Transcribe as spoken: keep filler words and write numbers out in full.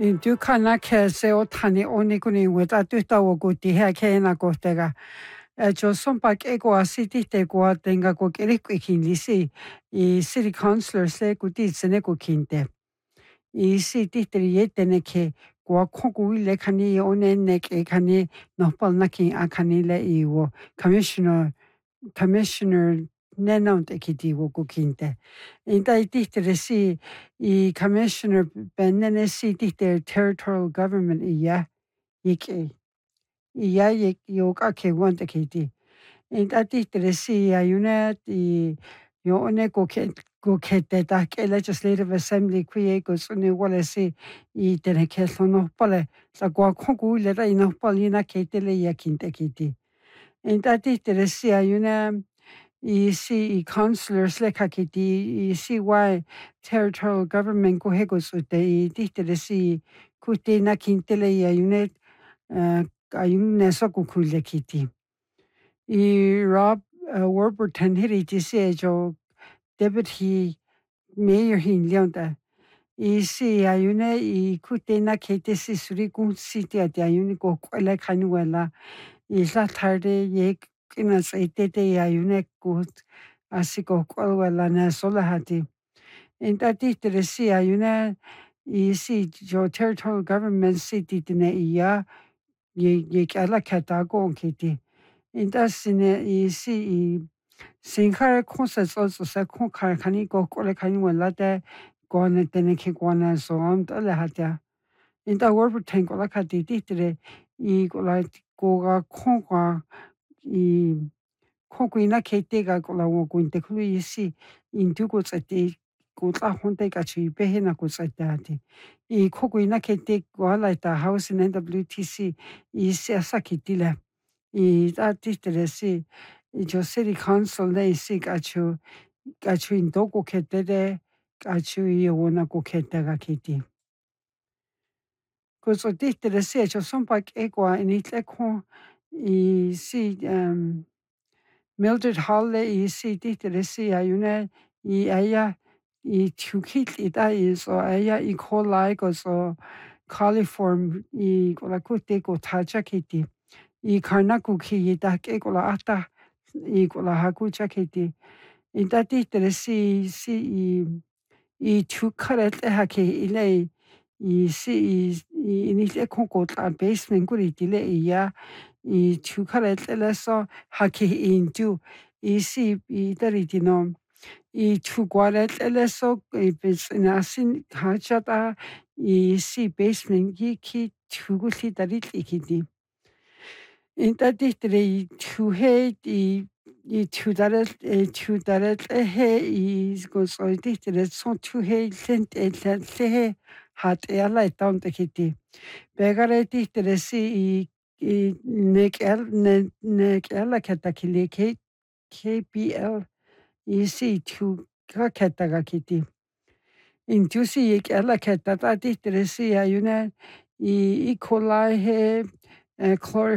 Du kana ke se o tani oni kuni weta tuta o guti hea ke ena kohtega. E jo sompa ke ko asiti te ko tenga ko kere ko kinlisi I city councillor se guti tsene ko kinte. I city tri tene ke ko kongu ile kani one ne ke kani no pal na ki akani le I wo commissioner commissioner Nenont ekiti wo kukinte. Inta itihtere si I commissioner benene si itihtere territorial government iya yike. Iya yik yoka ke wante kiti. Inta itihtere si ayunet I yo one ko ke ko kete ta ke legislative assembly kuye ko suni wale si I tene ke sono pale sa kwa kongu le ra ino palina kete le yakinte kiti. Inta itihtere si ayunet I see I councillors like hakiti I see why territorial government ko hegos ute I dihtere si kuti na kintele ya unit ayun nesa ko kule kiti. I Rob uh, Warburton hiri ti si jo deputy mayor hin leonta. I si ayune I kuti na kete si suri kun siti ati ayun ko kwela kanuela I la tarde ye kina saitete ayune kut asiko kwela na sola hati. Inta tihtere si ayune I si jo territorial government city tine iya ye ye kala katago kiti. Inta sine I si I sinkare konsa also sa kon kani ko kwela kanuela te kone tene ki kone so am tala hata. Inta Warburton kola kati tihtere I kola koga konga I konguina ketega kola wo kuinte kui si indugo tsati kutla honte kachi behena kutsatati. I konguina kete koala ta house in N W T C I siasa kitila. I tihtere si I jo city council ne si kachu kachu indogo ketede kachu I wona ko ketega kiti. Kuso tihtere si jo sompak ekwa initle kon I si um, Mildred Halle I si tihtere si ayune I aya I tukit ita I so aya I kolai ko so coliform I kola kute ko tacha kiti. I karnaku ki ita ke kola ata I kola hakucha kiti. Inta tihtere si si I I tukaret hake ile I si I inile konko ta basement kuri tile iya I tukaret ele so hake intu I si I taritino I tukwaret ele so I bisnasin hachata I si basement ki ki tuguti tarit ikiti. Inta tihtere I tuhe I I tudaret I tudaret ehe I goso tihtere son tuhe lent ele hat ela taunte kiti. Begare tihtere si I I nek el ne nek ela katakile ke K B L I si tu ka kataga kiti. Intu si ik ela katata tihtere si ayune I I kolai he chlor